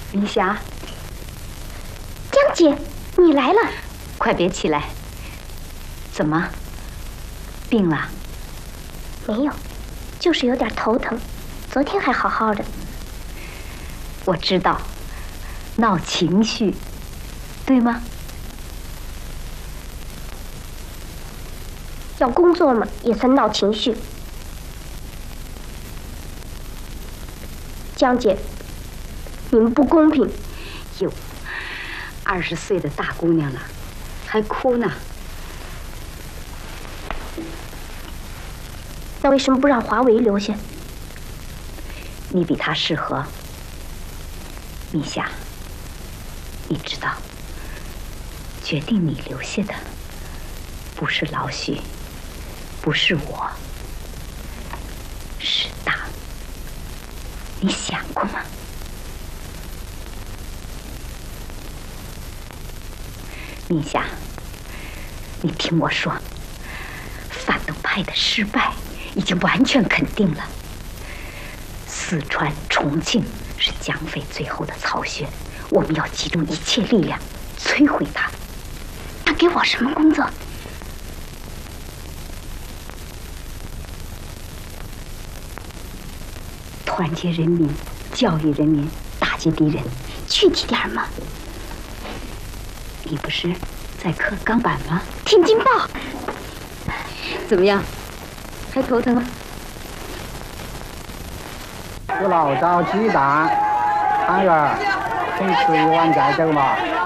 明霞， 江姐，你来了， 快别起来！怎么，病了？ 没有，就是有点头疼。昨天还好好的。 我知道，闹情绪，对吗？ 要工作嘛，也算闹情绪。江姐，你们不公平。 哟，20岁的大姑娘了，还哭呢？ 那为什么不让华为留下？ 你比他适合。米夏，你知道，决定你留下的不是老许，不是我，是党。你想过吗？米夏，你听我说，反动派的失败已经完全肯定了。四川、重庆是蒋匪最后的巢穴，我们要集中一切力量摧毁它。 那给我什么工作？ 团结人民，教育人民，打击敌人。 具体点嘛。 你不是在刻钢板吗？ 天津报。 怎么样？还头疼吗？ 有醪糟、鸡蛋、汤圆，请吃一碗再走嘛。